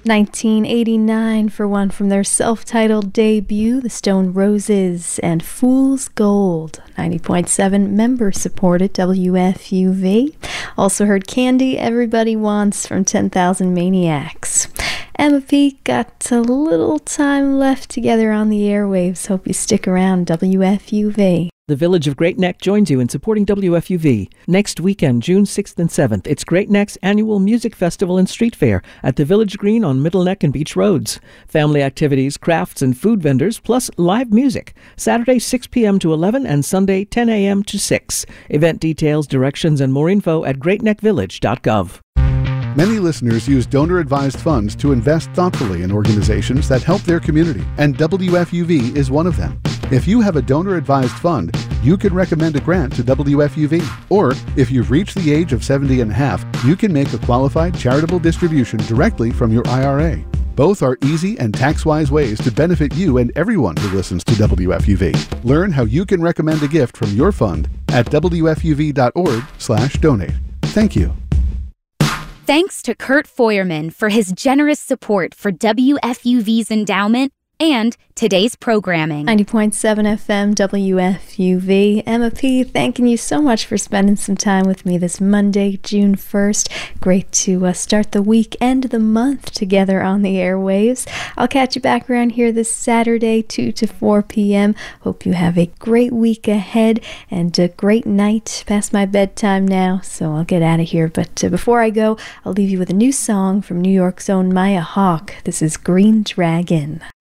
1989 for one from their self-titled debut, The Stone Roses and Fool's Gold. 90.7 member-supported WFUV. Also heard Candy, Everybody Wants from 10,000 Maniacs. Emma P got a little time left together on the airwaves. Hope you stick around, WFUV. The Village of Great Neck joins you in supporting WFUV. Next weekend, June 6th and 7th, it's Great Neck's annual music festival and street fair at the Village Green on Middle Neck and Beach Roads. Family activities, crafts, and food vendors, plus live music. Saturday, 6 p.m. to 11 and Sunday, 10 a.m. to 6. Event details, directions, and more info at greatneckvillage.gov. Many listeners use donor-advised funds to invest thoughtfully in organizations that help their community, and WFUV is one of them. If you have a donor-advised fund, you can recommend a grant to WFUV. Or, if you've reached the age of 70 and a half, you can make a qualified charitable distribution directly from your IRA. Both are easy and tax-wise ways to benefit you and everyone who listens to WFUV. Learn how you can recommend a gift from your fund at wfuv.org/donate. Thank you. Thanks to Kurt Feuerman for his generous support for WFUV's endowment and today's programming. 90.7 FM WFUV. Emma P, thanking you so much for spending some time with me this Monday, June 1st. Great to start the week and the month together on the airwaves. I'll catch you back around here this Saturday, 2 to 4 p.m. Hope you have a great week ahead and a great night. Past my bedtime now, so I'll get out of here. But before I go, I'll leave you with a new song from New York's own Maya Hawke. This is Green Dragon.